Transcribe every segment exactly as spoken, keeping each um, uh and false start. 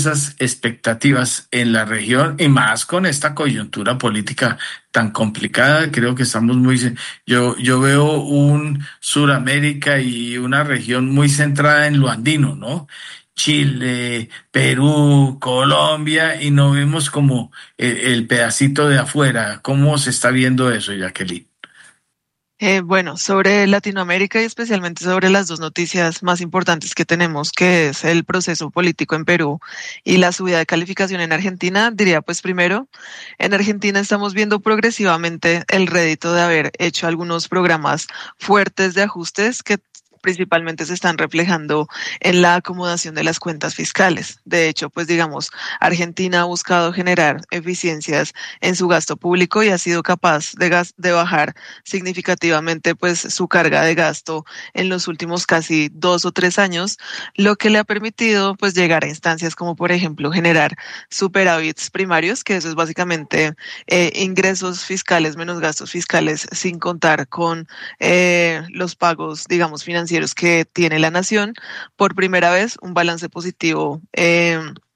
esas expectativas en la región y más con esta coyuntura política tan complicada. Creo que estamos muy, yo, yo veo un Suramérica y una región muy centrada en lo andino, ¿no? Chile, Perú, Colombia, y no vemos como el, el pedacito de afuera. ¿Cómo se está viendo eso, Jacqueline? Eh, bueno, sobre Latinoamérica y especialmente sobre las dos noticias más importantes que tenemos, que es el proceso político en Perú y la subida de calificación en Argentina, diría pues primero, en Argentina estamos viendo progresivamente el rédito de haber hecho algunos programas fuertes de ajustes que principalmente se están reflejando en la acomodación de las cuentas fiscales. De hecho, pues digamos, Argentina ha buscado generar eficiencias en su gasto público y ha sido capaz de, gas de bajar significativamente pues su carga de gasto en los últimos casi dos o tres años, lo que le ha permitido pues llegar a instancias como por ejemplo generar superávits primarios, que eso es básicamente eh, ingresos fiscales menos gastos fiscales sin contar con eh, los pagos, digamos, financieros que tiene la nación, por primera vez un balance positivo eh,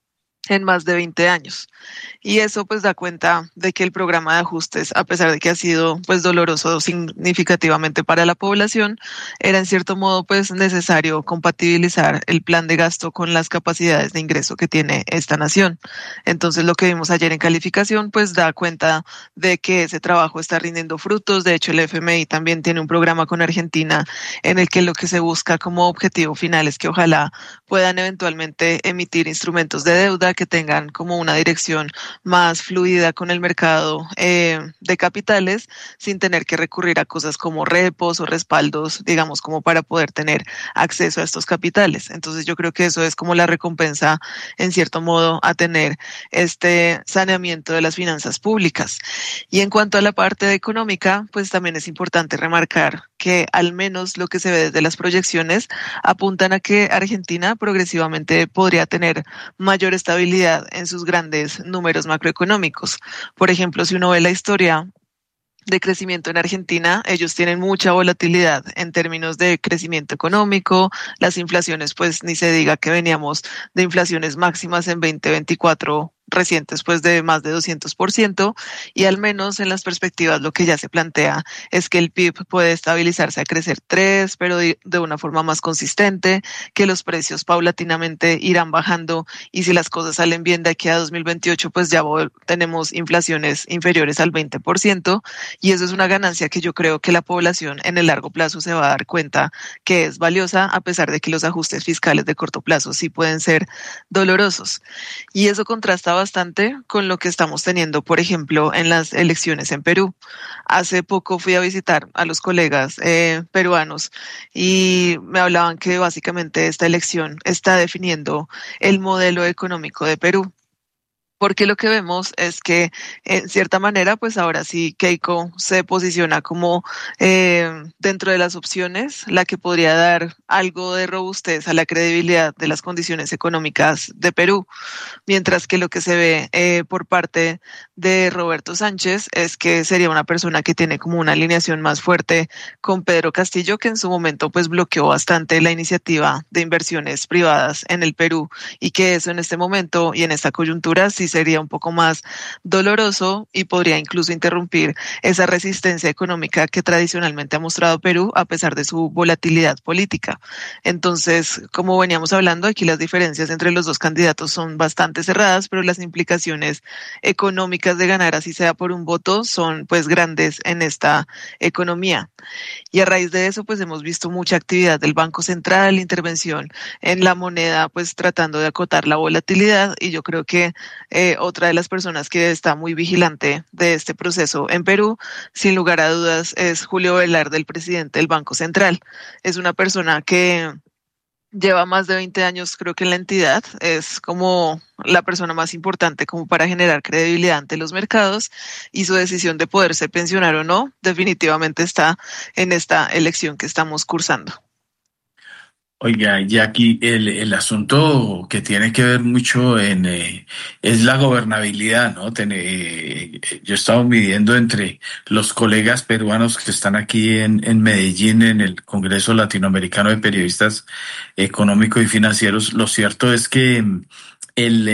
en más de veinte años. Y eso pues da cuenta de que el programa de ajustes, a pesar de que ha sido pues doloroso significativamente para la población, era en cierto modo pues necesario compatibilizar el plan de gasto con las capacidades de ingreso que tiene esta nación. Entonces lo que vimos ayer en calificación pues da cuenta de que ese trabajo está rindiendo frutos. De hecho el F M I también tiene un programa con Argentina en el que lo que se busca como objetivo final es que ojalá puedan eventualmente emitir instrumentos de deuda que tengan como una dirección más fluida con el mercado eh, de capitales sin tener que recurrir a cosas como repos o respaldos, digamos, como para poder tener acceso a estos capitales. Entonces yo creo que eso es como la recompensa, en cierto modo, a tener este saneamiento de las finanzas públicas. Y en cuanto a la parte económica, pues también es importante remarcar que al menos lo que se ve desde las proyecciones apuntan a que Argentina progresivamente podría tener mayor estabilidad en sus grandes números macroeconómicos. Por ejemplo, si uno ve la historia de crecimiento en Argentina, ellos tienen mucha volatilidad en términos de crecimiento económico, las inflaciones, pues ni se diga que veníamos de inflaciones máximas en veinte veinticuatro recientes pues de más de doscientos por ciento, y al menos en las perspectivas lo que ya se plantea es que el P I B puede estabilizarse a crecer tres, pero de, de una forma más consistente, que los precios paulatinamente irán bajando y si las cosas salen bien de aquí a dos mil veintiocho pues ya tenemos inflaciones inferiores al veinte por ciento y eso es una ganancia que yo creo que la población en el largo plazo se va a dar cuenta que es valiosa a pesar de que los ajustes fiscales de corto plazo sí pueden ser dolorosos. Y eso contrasta bastante con lo que estamos teniendo, por ejemplo, en las elecciones en Perú. Hace poco fui a visitar a los colegas eh, peruanos y me hablaban que básicamente esta elección está definiendo el modelo económico de Perú. Porque lo que vemos es que, en cierta manera, pues ahora sí Keiko se posiciona como eh, dentro de las opciones, la que podría dar algo de robustez a la credibilidad de las condiciones económicas de Perú, mientras que lo que se ve eh, por parte de Roberto Sánchez es que sería una persona que tiene como una alineación más fuerte con Pedro Castillo, que en su momento pues bloqueó bastante la iniciativa de inversiones privadas en el Perú y que eso en este momento y en esta coyuntura sí sería un poco más doloroso y podría incluso interrumpir esa resistencia económica que tradicionalmente ha mostrado Perú a pesar de su volatilidad política. Entonces, como veníamos hablando, aquí las diferencias entre los dos candidatos son bastante cerradas, pero las implicaciones económicas de ganar así sea por un voto son pues grandes en esta economía. Y a raíz de eso pues hemos visto mucha actividad del Banco Central, intervención en la moneda pues tratando de acotar la volatilidad y yo creo que eh, otra de las personas que está muy vigilante de este proceso en Perú, sin lugar a dudas, es Julio Velarde, el presidente del Banco Central. Es una persona que lleva más de veinte años, creo que en la entidad, es como la persona más importante como para generar credibilidad ante los mercados y su decisión de poderse pensionar o no definitivamente está en esta elección que estamos cursando. Oiga, y aquí el, el asunto que tiene que ver mucho en eh, es la gobernabilidad, ¿no? Ten- eh, yo he estado midiendo entre los colegas peruanos que están aquí en, en Medellín, en el Congreso Latinoamericano de Periodistas Económicos y Financieros. Lo cierto es que mm, el